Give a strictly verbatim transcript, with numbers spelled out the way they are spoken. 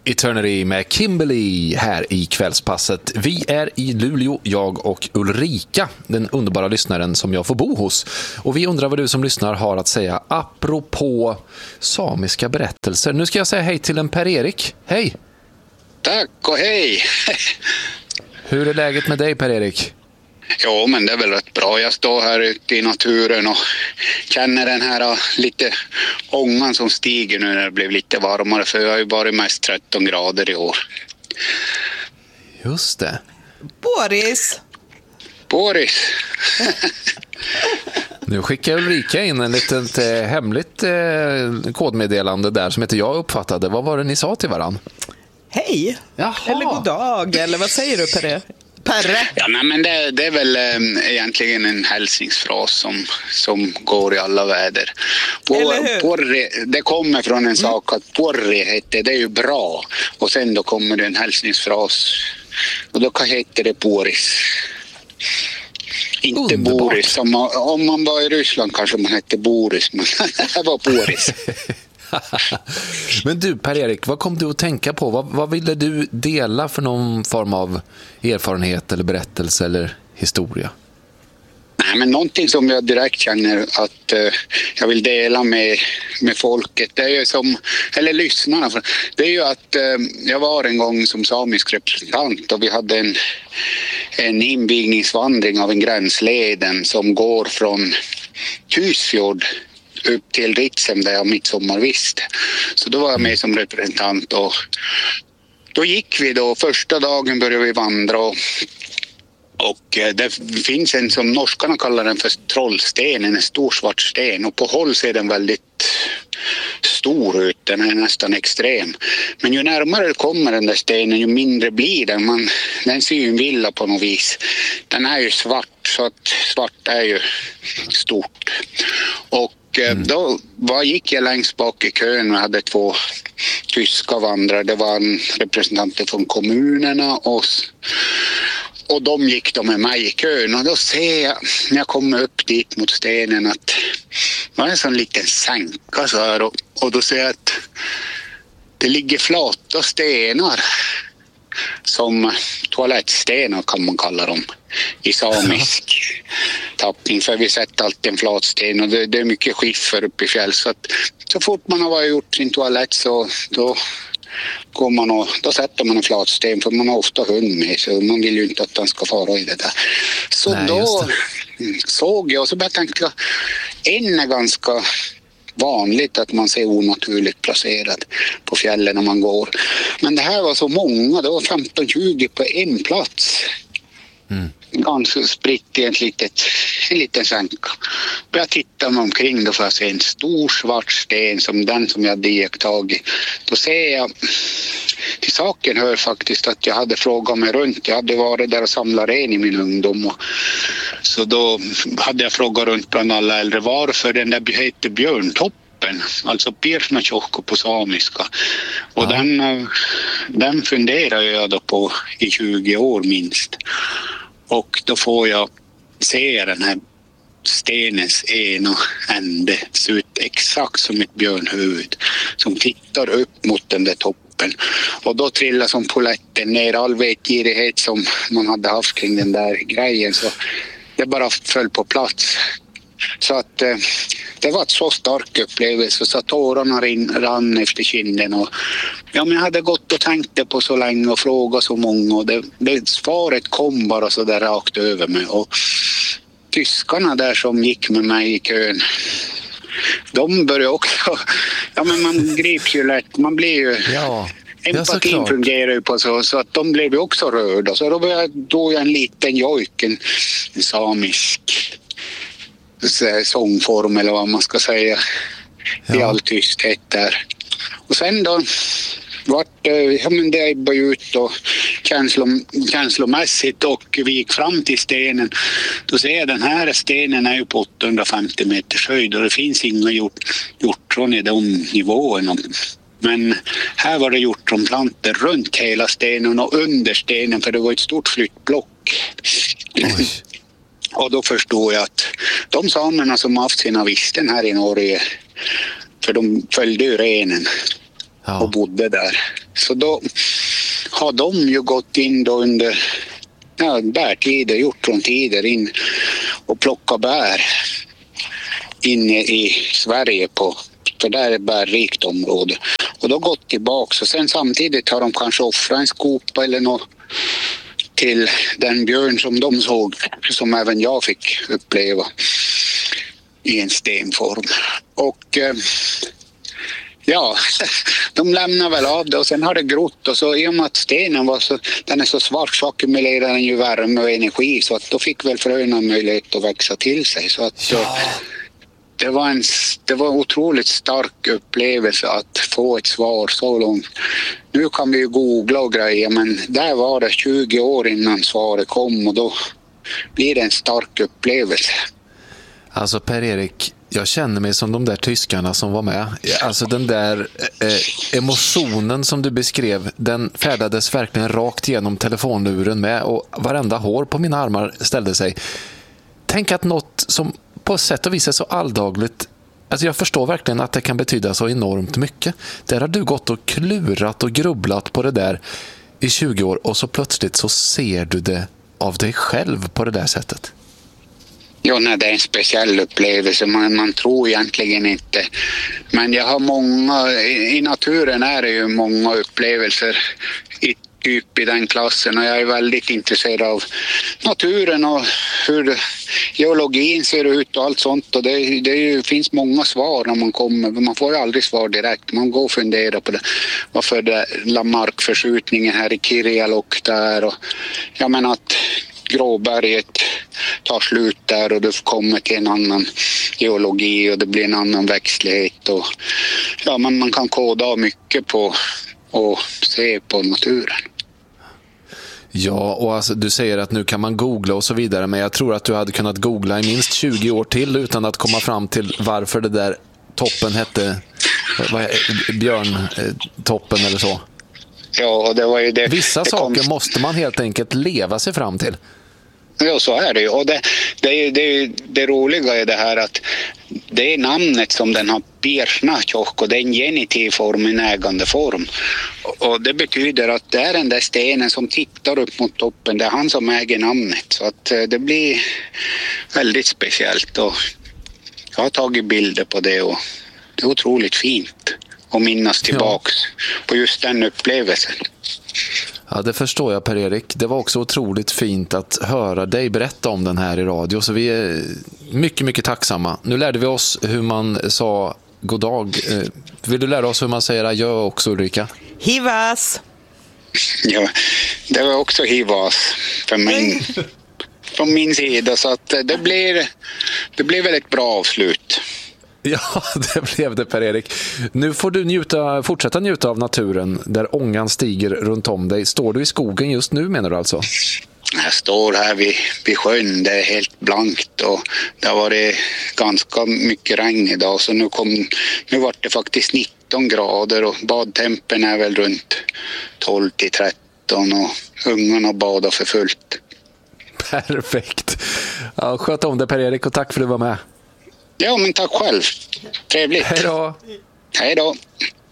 Eternity med Kimberly här i kvällspasset. Vi är i Luleå, jag och Ulrika, den underbara lyssnaren som jag får bo hos. Och vi undrar vad du som lyssnar har att säga apropå samiska berättelser. Nu ska jag säga hej till en Per-Erik. Hej! Tack och hej! Hur är läget med dig, Per-Erik? Jo, men det är väl rätt bra. Jag står här ute i naturen och känner den här uh, lite ångan som stiger nu när det blev lite varmare. För jag har ju varit mest tretton grader i år. Just det. Boris! Boris! Nu skickar Ulrika in en litet eh, hemligt eh, kodmeddelande där som heter jag uppfattade. Vad var det ni sa till varann? Hej! Jaha. Eller god dag, eller vad säger du, Perre? Perre? Ja, nej, men det, det är väl eh, egentligen en hälsningsfras som, som går i alla väder. Por, porri, det kommer från en mm. sak att porri heter, det är ju bra. Och sen då kommer det en hälsningsfras. Och då heter det Boris. Inte Underbart. Boris. Om man, om man var i Ryssland kanske man hette Boris. Men det var Boris. Men du, Per-Erik, vad kom du att tänka på? Vad, vad ville du dela för någon form av erfarenhet eller berättelse eller historia? Nej, men någonting som jag direkt känner att uh, jag vill dela med, med folket, det är ju som, eller lyssnarna, det är ju att uh, jag var en gång som samisk representant och vi hade en, en invigningsvandring av en gränsleden som går från Husfjord upp till Ritsem där jag midsommarviste. Så då var jag med som representant och då gick vi då, första dagen började vi vandra och, och det finns en som norskarna kallar den för trollstenen, en stor svart sten, och på håll ser den väldigt stor ut, den är nästan extrem. Men ju närmare kommer den där stenen ju mindre blir den. Man, den ser ju en villa på något vis. Den är ju svart, så att svart är ju stort. Och Mm. då var, gick jag längst bak i kön och hade två tyska vandrare. Det var en representanter från kommunerna och, och de gick då med mig i kön. Och då ser jag när jag kommer upp dit mot stenen att det var en sån liten sänka så här. Och, och då ser jag att det ligger flata stenar som toalettstenar kan man kalla dem i samisk tappning, för vi sätter alltid en flatsten och det, det är mycket skiffer uppe i fjäll, så att så fort man har gjort sin toalett så då går man och då sätter man en flatsten, för man har ofta hund med så man vill ju inte att den ska fara i det där. Så Nej, då såg jag och så började jag tänka, en är ganska vanligt att man ser onaturligt placerad på fjällen när man går. Men det här var så många, det var femton tjugo på en plats. Mm. Ganska spritt i ett litet, en liten sänka. Började titta mig omkring, då får jag se en stor svart sten som den som jag hade iakttagit. Då ser jag, till saken hör faktiskt att jag hade frågat mig runt. Jag hade varit där och samlat ren i min ungdom. Och, så då hade jag frågat runt bland alla äldre varför den där heter björntoppen. Alltså Pirsnatjokko på samiska. Och ja. den, den funderar jag då på i tjugo år minst. Och då får jag se den här stenens ena ände se ut exakt som ett björnhuvud som tittar upp mot den där toppen. Och då trillar som poletten ner all vetgirighet som man hade haft kring den där grejen, så det bara föll på plats. Så att eh, det var ett så stark upplevelse så att tårarna rin, rann efter kinden. Och, ja, men jag hade gått och tänkt det på så länge och frågat så många och det, det svaret kom bara så där rakt över mig. Och tyskarna där som gick med mig i kön, de började också, ja men man grips ju lätt, man blir ju... Ja. Empatin fungerar ju på så, så att de blev ju också rörda. Så då började då jag en liten jojk, en, en samisk sångform eller vad man ska säga, ja. I all tysthet där. Och sen då vart ja, men det ebbade ut och känslom, känslomässigt och vi gick fram till stenen. Då ser jag den här stenen är ju på åttahundrafemtio meters höjd och det finns inga hjort, hjortron i de nivåerna. Men här var det hjortronplantor runt hela stenen och under stenen, för det var ett stort flyttblock. Oj. Och då förstod jag att de samerna som haft sina visten här i Norge, för de följde ju renen ja. Och bodde där. Så då har de ju gått in då under ja, bärtider, hjortrontider in och plockat bär inne i Sverige på, för där är bärrikt område. Och då gått tillbaka och sen samtidigt har de kanske offrat en skopa eller något till den björn som de såg, som även jag fick uppleva i en stenform. Och eh, ja, de lämnar väl av det och sen har det grott och så i och med att stenen var så, den är så svart så ackumulerar den ju värme och energi så att då fick väl fröna möjlighet att växa till sig. Så att ja. det, var en, det var en otroligt stark upplevelse att få ett svar så långt. Nu kan vi ju googla och grejer men där var det tjugo år innan svaret kom och då blir det en stark upplevelse. Alltså Per-Erik, jag känner mig som de där tyskarna som var med. Alltså den där eh, emotionen som du beskrev, den färdades verkligen rakt genom telefonluren med och varenda hår på mina armar ställde sig. Tänk att något som på sätt och vis är så alldagligt, alltså jag förstår verkligen att det kan betyda så enormt mycket. Där har du gått och klurat och grubblat på det där i tjugo år och så plötsligt så ser du det av dig själv på det där sättet. Ja, nej, det är en speciell upplevelse. Man, man tror egentligen inte. Men jag har många, i, i naturen är det ju många upplevelser i, typ i den klassen. Och jag är väldigt intresserad av naturen och hur geologin ser ut och allt sånt. Och det, det är ju, finns många svar när man kommer. Man får ju aldrig svar direkt. Man går och funderar på det. Varför det Lamarck-förskjutningen här i Kirjalok där. Och jag menar att Gråberget tar slut där och det kommer till en annan geologi och det blir en annan växtlighet och ja, men man kan koda av mycket på och se på naturen. Ja, och alltså, du säger att nu kan man googla och så vidare, men jag tror att du hade kunnat googla i minst tjugo år till utan att komma fram till varför det där toppen hette vad är, björntoppen eller så. Ja, det var ju det. Vissa det saker kom... måste man helt enkelt leva sig fram till. Ja, så är det ju. Och det, det, är, det, är, det roliga är det här att det är namnet som den har, Birsnatjok, och det är en genitiv form, en ägande form. Och, och det betyder att det är den där stenen som tittar upp mot toppen, det är han som äger namnet. Så att det blir väldigt speciellt och jag har tagit bilder på det och det är otroligt fint att minnas tillbaks ja. på just den upplevelsen. Ja, det förstår jag Per-Erik. Det var också otroligt fint att höra dig berätta om den här i radio. Så vi är mycket, mycket tacksamma. Nu lärde vi oss hur man sa god dag. Vill du lära oss hur man säger adjö också, Ulrika? Hivas! Ja, det var också hivas för min, från min sida. Så att det blir, det blir väl ett bra avslut. Ja, det blev det Per-Erik. Nu får du njuta, fortsätta njuta av naturen där ångan stiger runt om dig. Står du i skogen just nu menar du alltså? Jag står här vid, vid sjön, det är helt blankt och det har varit ganska mycket regn idag så nu, kom, nu var det faktiskt nitton grader och badtempen är väl runt tolv till tretton och ungarna badar för fullt. Perfekt. Ja, sköt om det Per-Erik och tack för att du var med. Ja, men tack själv. Trevligt. Hej då. Hej då.